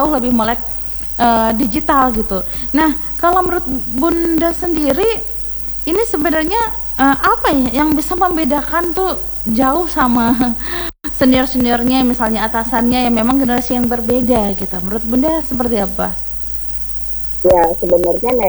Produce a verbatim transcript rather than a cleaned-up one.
jauh lebih melek uh, digital gitu. Nah, kalau menurut Bunda sendiri, ini sebenarnya uh, apa ya yang bisa membedakan tuh jauh sama senior-seniornya, misalnya atasannya yang memang generasi yang berbeda gitu. Menurut Bunda seperti apa? Ya sebenarnya